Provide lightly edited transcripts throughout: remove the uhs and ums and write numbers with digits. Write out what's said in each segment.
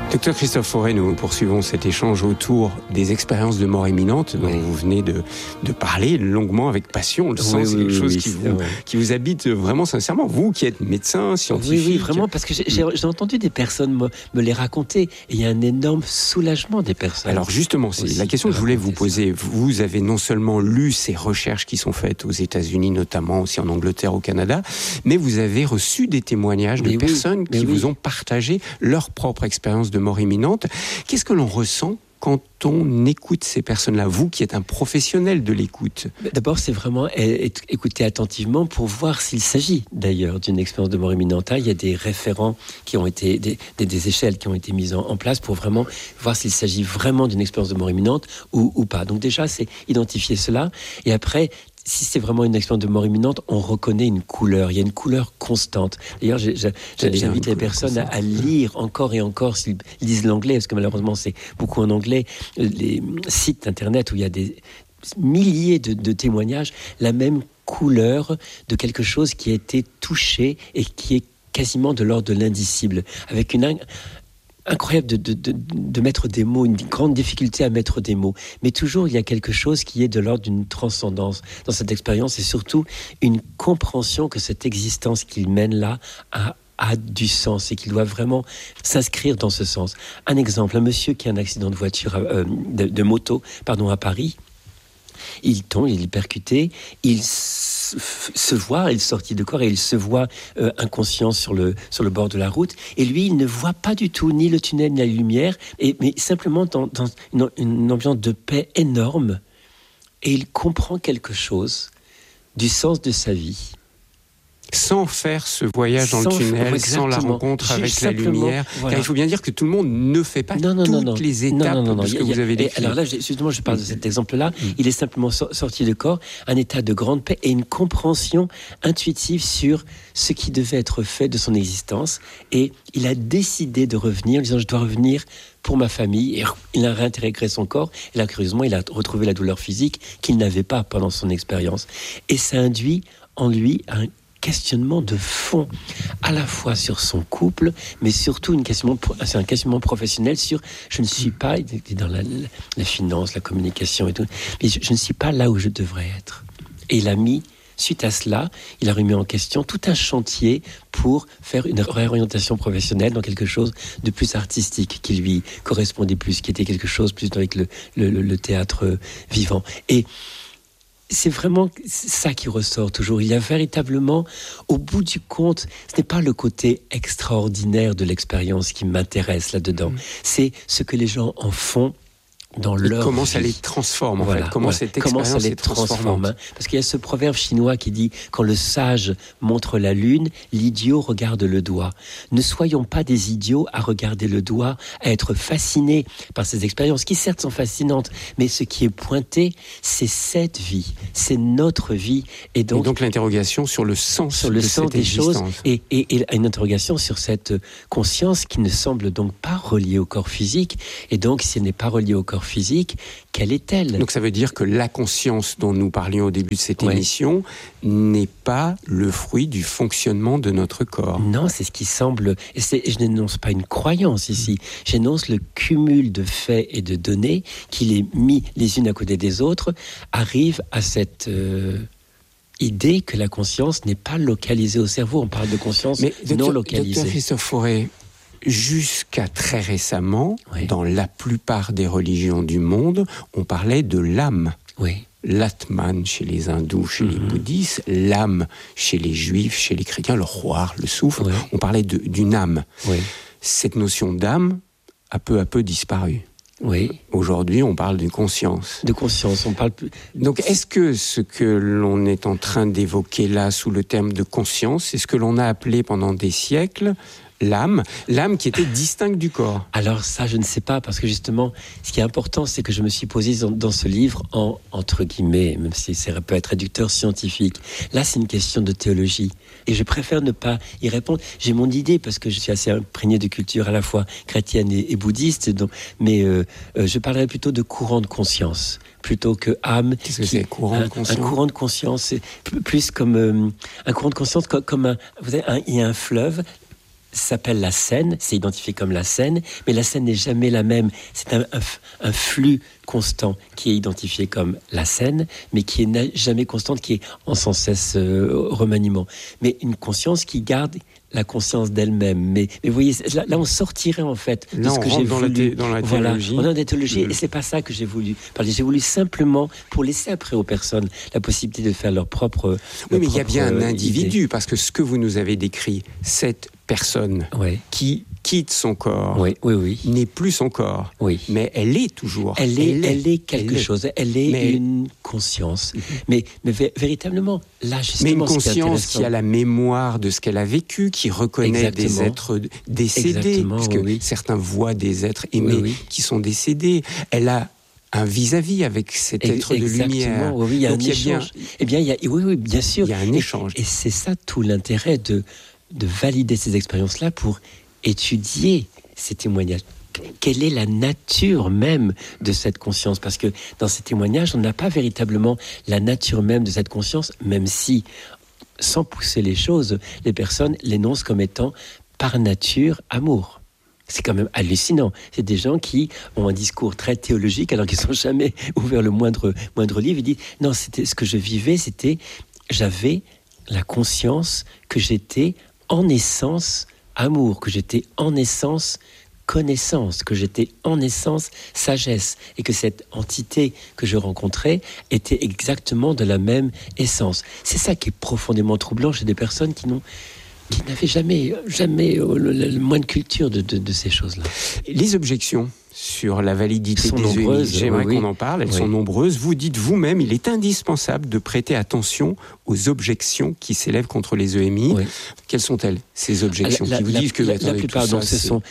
Docteur Christophe Fauré, nous poursuivons cet échange autour des expériences de mort imminente dont vous venez de parler longuement avec passion. On le sent, c'est quelque chose qui vous habite vraiment sincèrement. Vous qui êtes médecin, scientifique. Oui, vraiment, parce que j'ai entendu des personnes me les raconter et il y a un énorme soulagement des personnes. Alors justement, c'est la question que je voulais vous poser. Vous avez non seulement lu ces recherches qui sont faites aux États-Unis, notamment aussi en Angleterre, au Canada, mais vous avez reçu des témoignages de personnes qui vous ont partagé leur propre expérience de mort imminente. Qu'est-ce que l'on ressent quand on écoute ces personnes-là, vous qui êtes un professionnel de l'écoute? D'abord, c'est vraiment écouter attentivement pour voir s'il s'agit d'ailleurs d'une expérience de mort imminente. Il y a des référents qui ont été, des échelles qui ont été mises en place pour vraiment voir s'il s'agit vraiment d'une expérience de mort imminente ou pas. Donc déjà, c'est identifier cela. Et après, si c'est vraiment une expérience de mort imminente, on reconnaît une couleur. Il y a une couleur constante. D'ailleurs, j'invite les personnes à lire encore et encore s'ils lisent l'anglais, parce que malheureusement, c'est beaucoup en anglais, les sites internet où il y a des milliers de témoignages, la même couleur de quelque chose qui a été touché et qui est quasiment de l'ordre de l'indicible, avec une incroyable de mettre des mots, une grande difficulté à mettre des mots. Mais toujours, il y a quelque chose qui est de l'ordre d'une transcendance dans cette expérience et surtout une compréhension que cette existence qu'il mène là a du sens et qu'il doit vraiment s'inscrire dans ce sens. Un exemple, un monsieur qui a un accident de voiture, de moto, à Paris. Il tombe, il est percuté, il se voit, il sortit de corps et il se voit inconscient sur le bord de la route. Et lui, il ne voit pas du tout ni le tunnel ni la lumière, mais simplement dans une ambiance de paix énorme. Et il comprend quelque chose du sens de sa vie. Sans faire ce voyage dans le tunnel, sans la rencontre avec la lumière. Voilà. Car il faut bien dire que tout le monde ne fait pas toutes les étapes de ce que vous avez décrit. Alors là, justement, je parle de cet exemple-là. Il est simplement sorti de corps, un état de grande paix et une compréhension intuitive sur ce qui devait être fait de son existence. Et il a décidé de revenir, en disant « je dois revenir pour ma famille ». Et il a réintégré son corps. Et là, curieusement, il a retrouvé la douleur physique qu'il n'avait pas pendant son expérience. Et ça induit en lui un questionnement de fond, à la fois sur son couple, mais surtout c'est un questionnement professionnel sur je ne suis pas dans la finance, la communication et tout, mais je ne suis pas là où je devrais être. Et il a mis, suite à cela, il a remis en question tout un chantier pour faire une réorientation professionnelle dans quelque chose de plus artistique, qui lui correspondait plus, qui était quelque chose plus avec le théâtre vivant. Et c'est vraiment ça qui ressort toujours. Il y a véritablement, au bout du compte, ce n'est pas le côté extraordinaire de l'expérience qui m'intéresse là-dedans. C'est ce que les gens en font dans leur comment vie. Ça les transforme, en fait. Comment cette expérience les transforme. Parce qu'il y a ce proverbe chinois qui dit « Quand le sage montre la lune, l'idiot regarde le doigt ». Ne soyons pas des idiots à regarder le doigt, à être fascinés par ces expériences qui certes sont fascinantes, mais ce qui est pointé, c'est cette vie, c'est notre vie. Et donc l'interrogation sur le sens des choses et une interrogation sur cette conscience qui ne semble donc pas reliée au corps physique. Et donc, si elle n'est pas reliée au corps physique, quelle est-elle? Donc ça veut dire que la conscience dont nous parlions au début de cette émission n'est pas le fruit du fonctionnement de notre corps. Non, c'est ce qui semble... je n'énonce pas une croyance ici, j'énonce le cumul de faits et de données qui, les mis les unes à côté des autres, arrive à cette... idée que la conscience n'est pas localisée au cerveau. On parle de conscience non localisée. Docteur Christophe Fauré, jusqu'à très récemment, dans la plupart des religions du monde, on parlait de l'âme. Oui. L'atman chez les hindous, chez les bouddhistes, l'âme chez les juifs, chez les chrétiens, le roar, le souffle. Oui. On parlait d'une âme. Oui. Cette notion d'âme a peu à peu disparu. Oui. Aujourd'hui, on parle d'une conscience. De conscience, on parle plus... Donc, est-ce que ce que l'on est en train d'évoquer là, sous le terme de conscience, c'est ce que l'on a appelé pendant des siècles l'âme qui était distincte du corps? Alors ça, je ne sais pas, parce que justement, ce qui est important, c'est que je me suis posé dans ce livre entre guillemets, même si ça peut être réducteur scientifique. Là, c'est une question de théologie. Et je préfère ne pas y répondre. J'ai mon idée, parce que je suis assez imprégné de culture à la fois chrétienne et bouddhiste, mais je parlerai plutôt de courant de conscience plutôt que âme. Qu'est-ce que c'est, courant de conscience? Un courant de conscience, c'est plus comme un courant de conscience, comme il y a un fleuve. s'appelle la scène, c'est identifié comme la scène, mais la scène n'est jamais la même. C'est un flux constant qui est identifié comme la scène, mais qui n'est jamais constante, qui est en sans cesse remaniement. Mais une conscience qui garde la conscience d'elle-même. Mais vous voyez, là on sortirait en fait de ce que j'ai voulu. Dans la voilà, théologie. on est dans la théologie, et c'est pas ça que j'ai voulu parler. J'ai voulu simplement, pour laisser après aux personnes la possibilité de faire leur propre. Oui, mais il y a bien un individu, parce que ce que vous nous avez décrit, cette personne qui quitte son corps n'est plus son corps, mais elle est toujours. Elle est quelque chose. Elle est une conscience. Mais véritablement, là justement, mais une conscience qui a la mémoire de ce qu'elle a vécu, qui reconnaît des êtres décédés, puisque certains voient des êtres aimés qui sont décédés. Elle a un vis-à-vis avec cet être de lumière. Oui, il y a un échange. Bien sûr. Il y a un échange. Et c'est ça tout l'intérêt de valider ces expériences-là pour étudier ces témoignages. Quelle est la nature même de cette conscience ? Parce que dans ces témoignages, on n'a pas véritablement la nature même de cette conscience, même si, sans pousser les choses, les personnes l'énoncent comme étant par nature amour. C'est quand même hallucinant. C'est des gens qui ont un discours très théologique alors qu'ils ne sont jamais ouverts le moindre livre. Ils disent non, c'était ce que je vivais, j'avais la conscience que j'étais en essence amour, que j'étais en essence connaissance, que j'étais en essence sagesse, et que cette entité que je rencontrais était exactement de la même essence. C'est ça qui est profondément troublant chez des personnes qui n'avaient jamais le moins de culture de ces choses-là. Les objections sur la validité des EMI, j'aimerais qu'on en parle, elles sont nombreuses. Vous dites vous-même, il est indispensable de prêter attention aux objections qui s'élèvent contre les EMI. Quelles sont-elles, ces objections qui vous disent que la plupart, donc,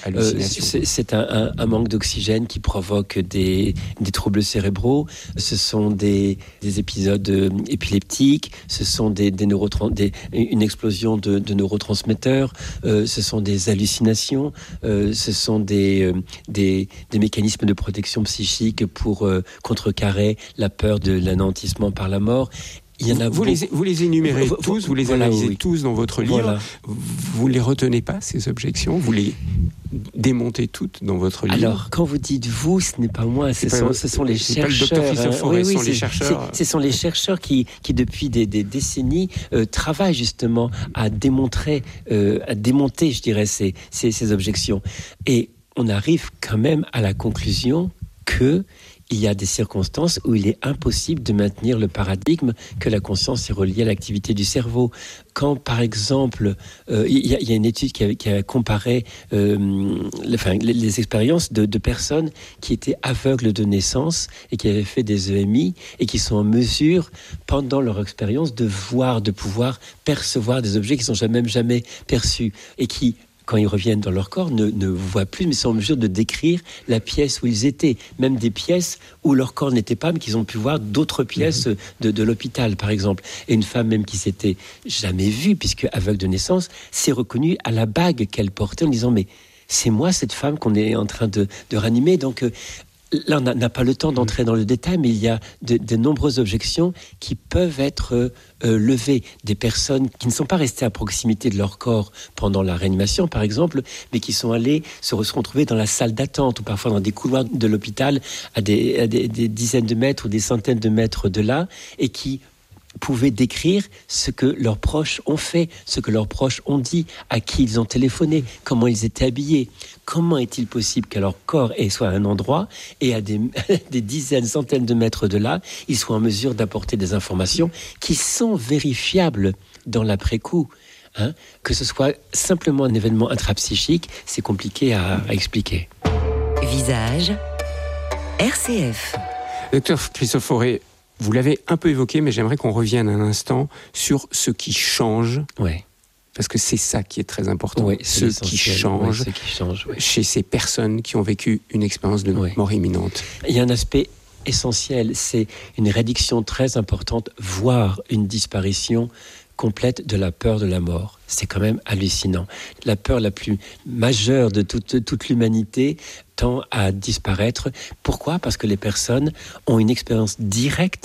c'est un manque d'oxygène qui provoque des troubles cérébraux, ce sont des épisodes épileptiques, ce sont une explosion de neurotransmetteurs, ce sont des hallucinations, ce sont des mécanismes de protection psychique pour contrecarrer la peur de l'anéantissement par la mort. Il y en a vous les énumérez tous, vous les analysez tous dans votre livre. Vous ne les retenez pas, ces objections ? Vous les démontez toutes dans votre livre ? Alors, quand vous dites vous, ce n'est pas moi, ce sont les chercheurs. Pas le Dr Christophe Fauré, ce sont les chercheurs. Ce sont les chercheurs qui depuis des décennies, travaillent justement à démonter, je dirais, ces objections. Et on arrive quand même à la conclusion qu'il y a des circonstances où il est impossible de maintenir le paradigme que la conscience est reliée à l'activité du cerveau. Quand, par exemple, il y a une étude qui a comparé les expériences de personnes qui étaient aveugles de naissance et qui avaient fait des EMI et qui sont en mesure, pendant leur expérience, de pouvoir percevoir des objets qu'ils n'ont jamais perçus et qui, quand ils reviennent dans leur corps, ne voient plus, mais sont en mesure de décrire la pièce où ils étaient. Même des pièces où leur corps n'était pas, mais qu'ils ont pu voir d'autres pièces de l'hôpital, par exemple. Et une femme même qui s'était jamais vue, puisque aveugle de naissance, s'est reconnue à la bague qu'elle portait en disant « Mais c'est moi, cette femme qu'on est en train de ranimer ». Donc, là, on n'a pas le temps d'entrer dans le détail, mais il y a de nombreuses objections qui peuvent être levées. Des personnes qui ne sont pas restées à proximité de leur corps pendant la réanimation, par exemple, mais qui sont allées se retrouver dans la salle d'attente ou parfois dans des couloirs de l'hôpital à des dizaines de mètres ou des centaines de mètres de là, et qui pouvaient décrire ce que leurs proches ont fait, ce que leurs proches ont dit, à qui ils ont téléphoné, comment ils étaient habillés. Comment est-il possible que leur corps soit à un endroit et à des dizaines, centaines de mètres de là, ils soient en mesure d'apporter des informations qui sont vérifiables dans l'après-coup. Que ce soit simplement un événement intrapsychique, c'est compliqué à expliquer. Visage RCF. Docteur Christophe Fauré, vous l'avez un peu évoqué, mais j'aimerais qu'on revienne un instant sur ce qui change. Parce que c'est ça qui est très important. Ce qui change chez ces personnes qui ont vécu une expérience de mort imminente. Il y a un aspect essentiel, c'est une réduction très importante, voire une disparition complète de la peur de la mort. C'est quand même hallucinant. La peur la plus majeure de toute l'humanité tend à disparaître. Pourquoi ? Parce que les personnes ont une expérience directe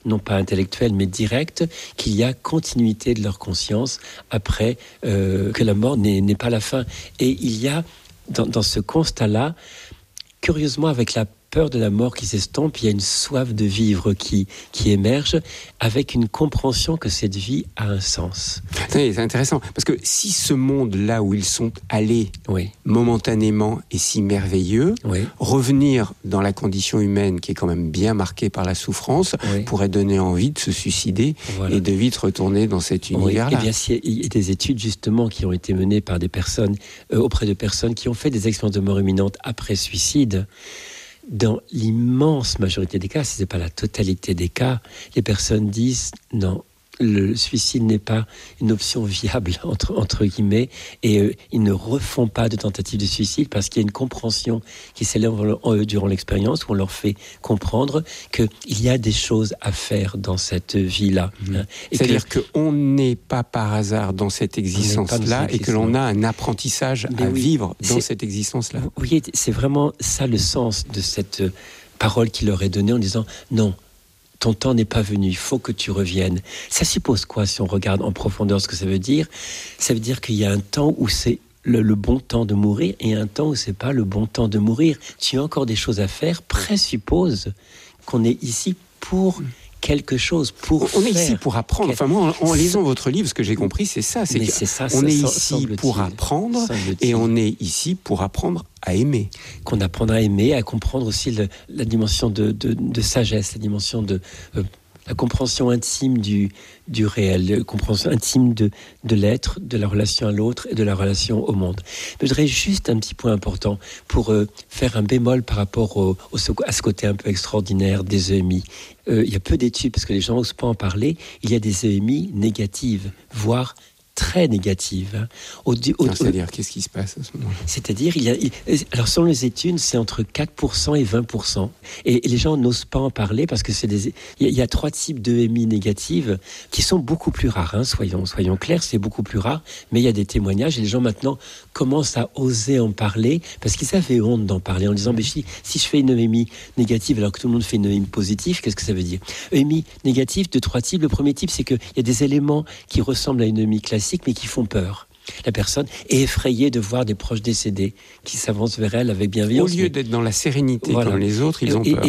non pas intellectuelle, mais directe, qu'il y a continuité de leur conscience après que la mort n'est pas la fin. Et il y a, dans ce constat-là, curieusement, avec la peur de la mort qui s'estompe, il y a une soif de vivre qui émerge, avec une compréhension que cette vie a un sens. C'est intéressant, parce que si ce monde-là où ils sont allés momentanément est si merveilleux, revenir dans la condition humaine qui est quand même bien marquée par la souffrance pourrait donner envie de se suicider et de vite retourner dans cet univers-là. Eh bien, il y a des études justement qui ont été menées par des personnes, auprès de personnes qui ont fait des expériences de mort imminente après suicide. Dans l'immense majorité des cas, si ce n'est pas la totalité des cas, les personnes disent non, le suicide n'est pas une option viable, entre guillemets, et ils ne refont pas de tentative de suicide parce qu'il y a une compréhension qui s'élève durant l'expérience où on leur fait comprendre qu'il y a des choses à faire dans cette vie-là. Hein, c'est-à-dire qu'on n'est pas par hasard dans cette existence-là et que l'on a un apprentissage à vivre dans cette existence-là. Vous voyez, c'est vraiment ça le sens de cette parole qu'il leur est donnée en disant non. Ton temps n'est pas venu, il faut que tu reviennes. Ça suppose quoi si on regarde en profondeur ce que ça veut dire ? Ça veut dire qu'il y a un temps où c'est le bon temps de mourir et un temps où c'est pas le bon temps de mourir. Tu as encore des choses à faire, présuppose qu'on est ici pour quelque chose, on est ici pour apprendre. Enfin, moi, en lisant votre livre, ce que j'ai compris, c'est ça. On est ici pour apprendre et on est ici pour apprendre à aimer. Qu'on apprendra à aimer, à comprendre aussi la dimension de sagesse, la dimension de la compréhension intime du réel, la compréhension intime de l'être, de la relation à l'autre et de la relation au monde. Mais je voudrais juste un petit point important pour faire un bémol par rapport à ce côté un peu extraordinaire des EMI. Il y a peu d'études, parce que les gens n'osent pas en parler, il y a des EMI négatives, voire très négative. C'est-à-dire, qu'est-ce qui se passe à ce moment-là ? C'est-à-dire, alors selon les études, c'est entre 4% et 20%. Et les gens n'osent pas en parler parce que il y a 3 types d'EMI négatives qui sont beaucoup plus rares. Hein, soyons clairs, c'est beaucoup plus rare. Mais il y a des témoignages et les gens maintenant commencent à oser en parler parce qu'ils avaient honte d'en parler en disant, mais si je fais une EMI négative alors que tout le monde fait une EMI positive, qu'est-ce que ça veut dire ? EMI négative de 3 types. Le premier type, c'est qu'il y a des éléments qui ressemblent à une EMI classique mais qui font peur. La personne est effrayée de voir des proches décédés qui s'avancent vers elle avec bienveillance. Au lieu d'être dans la sérénité comme les autres, ils ont peur.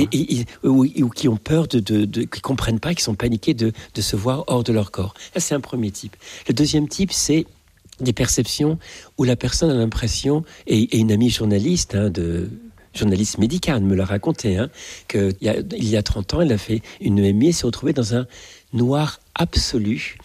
Ou qui ont peur, qui ne comprennent pas, qui sont paniqués de se voir hors de leur corps. Ça, c'est un premier type. Le deuxième type, c'est des perceptions où la personne a l'impression, et une amie journaliste, journaliste médicale me l'a raconté, qu'il y a 30 ans, elle a fait une EMI et s'est retrouvée dans un noir absolu,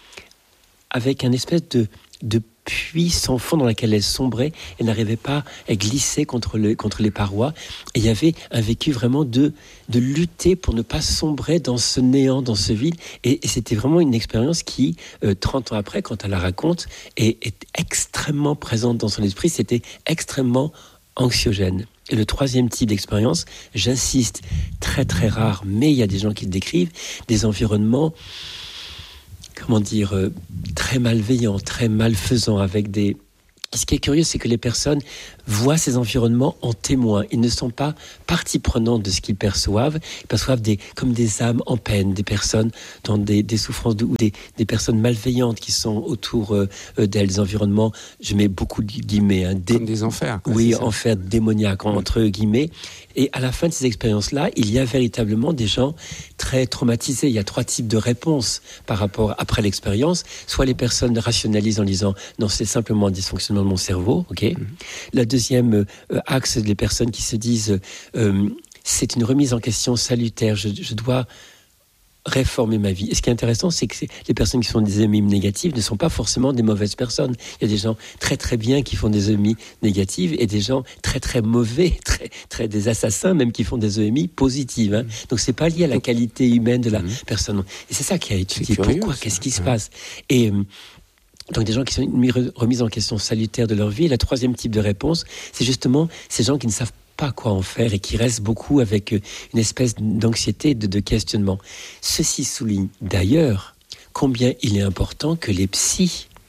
avec un espèce de puits sans fond dans laquelle elle sombrait. Elle n'arrivait pas à glisser contre les parois. Et il y avait un vécu vraiment de lutter pour ne pas sombrer dans ce néant, dans ce vide. Et c'était vraiment une expérience qui, 30 ans après, quand elle la raconte, est extrêmement présente dans son esprit. C'était extrêmement anxiogène. Et le troisième type d'expérience, j'insiste, très très rare, mais il y a des gens qui le décrivent, des environnements très malveillants, très malfaisants, avec des... Ce qui est curieux, c'est que les personnes voient ces environnements en témoin. Ils ne sont pas partie prenante de ce qu'ils perçoivent. Ils perçoivent comme des âmes en peine, des personnes dans des souffrances, ou des personnes malveillantes qui sont autour d'elles, des environnements, je mets beaucoup de guillemets. Comme des enfers. Oui, enfers démoniaques, entre guillemets. Et à la fin de ces expériences-là, il y a véritablement des gens très traumatisés. Il y a 3 types de réponses après l'expérience. Soit les personnes rationalisent en disant « Non, c'est simplement un dysfonctionnement de mon cerveau. » Okay. La deuxième axe, les personnes qui se disent c'est une remise en question salutaire, je dois réformer ma vie. Et ce qui est intéressant, c'est que les personnes qui font des EMI négatives ne sont pas forcément des mauvaises personnes. Il y a des gens très très bien qui font des EMI négatives et des gens très très mauvais, très des assassins même qui font des EMI positives. Donc c'est pas lié à la qualité humaine de la personne. Et c'est ça qui a étudié. Pourquoi ? Qu'est-ce qui se passe ? Et donc des gens qui sont une remise en question salutaire de leur vie. Et la troisième type de réponse, c'est justement ces gens qui ne savent pas quoi en faire et qui restent beaucoup avec une espèce d'anxiété, de questionnement. Ceci souligne d'ailleurs combien il est important que les psys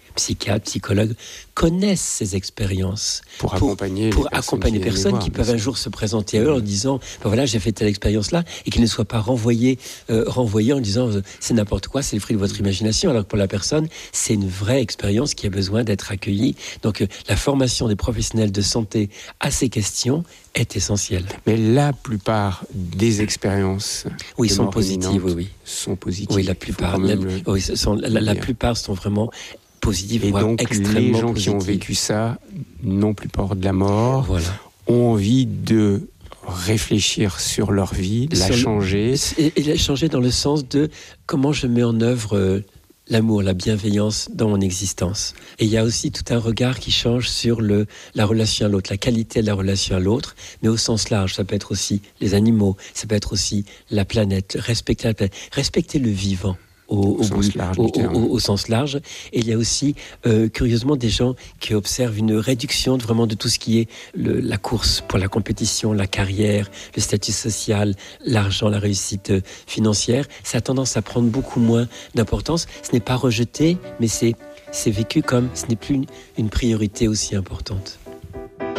psychiatres, psychologues connaissent ces expériences pour accompagner les personnes qui peuvent un jour se présenter à eux en disant voilà, j'ai fait telle expérience-là, et qu'ils ne soient pas renvoyés en disant c'est n'importe quoi, c'est le fruit de votre imagination, alors que pour la personne, c'est une vraie expérience qui a besoin d'être accueillie. Donc la formation des professionnels de santé à ces questions est essentielle. Mais la plupart des expériences sont positives. Sont positives. Oui, la plupart. La plupart sont vraiment positives, et voire donc extrêmement les gens positives. qui ont vécu ça n'ont plus peur de la mort, ont envie de réfléchir sur leur vie, la changer. Et la changer dans le sens de comment je mets en œuvre l'amour, la bienveillance dans mon existence. Et il y a aussi tout un regard qui change sur la relation à l'autre, la qualité de la relation à l'autre, mais au sens large. Ça peut être aussi les animaux, ça peut être aussi la planète, respecter la planète, respecter le vivant. Au sens large. Et il y a aussi, curieusement, des gens qui observent une réduction de tout ce qui est la course pour la compétition, la carrière, le statut social, l'argent, la réussite financière. Ça a tendance à prendre beaucoup moins d'importance. Ce n'est pas rejeté, mais c'est vécu comme ce n'est plus une priorité aussi importante.